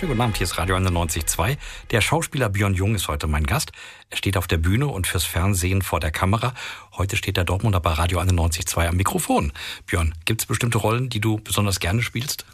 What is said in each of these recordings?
Schönen guten Abend, hier ist Radio 91.2. Der Schauspieler Björn Jung ist heute mein Gast. Er steht auf der Bühne und fürs Fernsehen vor der Kamera. Heute steht der Dortmunder bei Radio 91.2 am Mikrofon. Björn, gibt es bestimmte Rollen, die du besonders gerne spielst?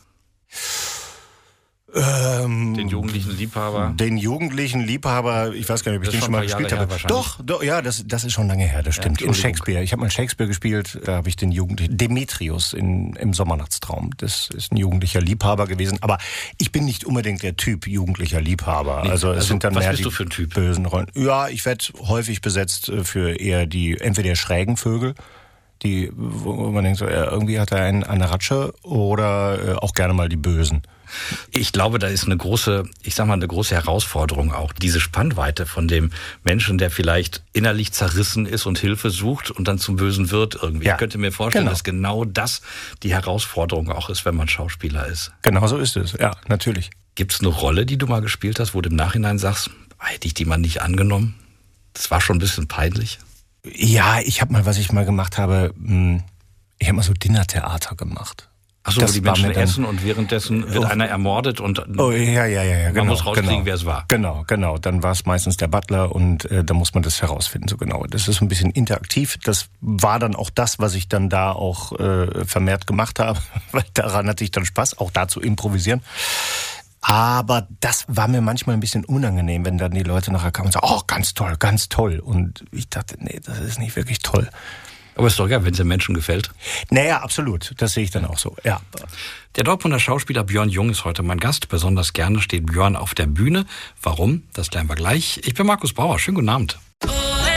Den jugendlichen Liebhaber? Den jugendlichen Liebhaber, ich weiß gar nicht, ob ich den schon mal gespielt habe. Doch, ja, das ist schon lange her, das stimmt. In Shakespeare. Ich habe mal Shakespeare gespielt, da habe ich den jugendlichen Demetrius im Sommernachtstraum. Das ist ein jugendlicher Liebhaber gewesen. Aber ich bin nicht unbedingt der Typ jugendlicher Liebhaber. Nee, also es sind dann was mehr bist die du für ein Typ? Bösen Rollen. Ja, ich werde häufig besetzt für eher die entweder schrägen Vögel, die, wo man denkt, so, irgendwie hat er eine Ratsche, oder auch gerne mal die Bösen. Ich glaube, da ist eine große Herausforderung auch. Diese Spannweite von dem Menschen, der vielleicht innerlich zerrissen ist und Hilfe sucht und dann zum Bösen wird irgendwie. Ja, ich könnte mir vorstellen, dass genau das die Herausforderung auch ist, wenn man Schauspieler ist. Genau so ist es, ja, natürlich. Gibt es eine Rolle, die du mal gespielt hast, wo du im Nachhinein sagst, hätte ich die mal nicht angenommen? Das war schon ein bisschen peinlich. Ja, was ich mal gemacht habe, ich habe mal so Dinnertheater gemacht. Achso, wo die Menschen essen und währenddessen wird einer ermordet und genau, man muss rauskriegen, wer es war. Genau. Dann war es meistens der Butler und da muss man das herausfinden, so genau. Das ist ein bisschen interaktiv. Das war dann auch das, was ich dann da auch vermehrt gemacht habe, weil daran hatte ich dann Spaß, auch da zu improvisieren. Aber das war mir manchmal ein bisschen unangenehm, wenn dann die Leute nachher kamen und sagen, oh, ganz toll, ganz toll. Und ich dachte, nee, das ist nicht wirklich toll. Aber ist doch geil, wenn es den Menschen gefällt. Naja, absolut. Das sehe ich dann auch so, ja. Der Dortmunder Schauspieler Björn Jung ist heute mein Gast. Besonders gerne steht Björn auf der Bühne. Warum? Das lernen wir gleich. Ich bin Markus Bauer. Schönen guten Abend.